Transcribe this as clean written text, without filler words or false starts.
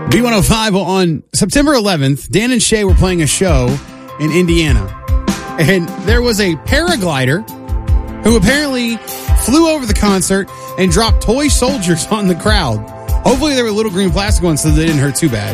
B105 on September 11th, Dan and Shay were playing a show in Indiana. And there was a paraglider who apparently flew over the concert and dropped toy soldiers on the crowd. Hopefully they were little green plastic ones so they didn't hurt too bad.